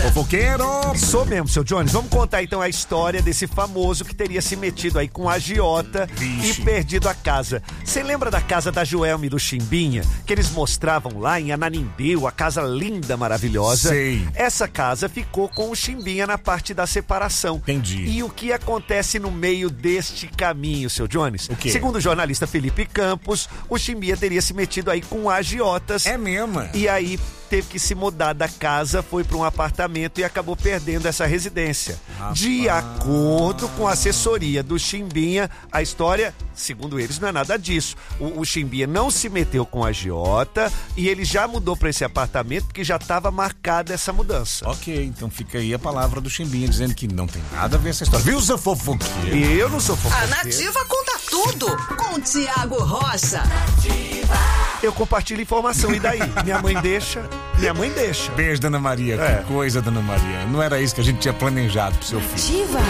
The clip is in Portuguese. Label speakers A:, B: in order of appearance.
A: Fofoqueiro!
B: Sou mesmo, seu Jones. Vamos contar então a história desse famoso que teria se metido aí com a agiota e perdido a casa. Você lembra da casa da Joelma e do Chimbinha? Que eles mostravam lá em Ananindeua, a casa linda, maravilhosa.
A: Sei.
B: Essa casa ficou com o Chimbinha na parte da separação.
A: Entendi.
B: E o que acontece no meio deste caminho, seu Jones?
A: O quê?
B: Segundo o jornalista Felipe Campos, o Chimbinha teria se metido aí com agiotas.
A: É mesmo?
B: E aí teve que se mudar da casa, foi para um apartamento e acabou perdendo essa residência. De acordo com a assessoria do Chimbinha, a história, segundo eles, não é nada disso. O Chimbinha não se meteu com a agiota e ele já mudou para esse apartamento porque já estava marcada essa mudança.
A: Ok, então fica aí a palavra do Chimbinha dizendo que não tem nada a ver essa história. Viu, seu fofoqueiro?
B: E eu não sou fofoqueiro.
C: A Nativa conta tudo com Tiago Rocha.
B: Eu compartilho informação, e daí? Minha mãe deixa.
A: Beijo, Dona Maria. Que coisa, Dona Maria. Não era isso que a gente tinha planejado pro seu filho.
C: Nativa.